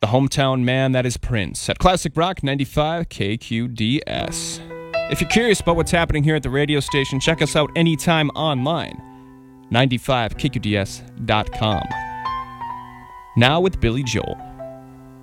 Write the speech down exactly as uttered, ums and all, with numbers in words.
hometown man that is Prince at Classic Rock ninety-five K Q D S. If you're curious about what's happening here at the radio station, check us out anytime online. ninety-five K Q D S dot com. Now with Billy Joel.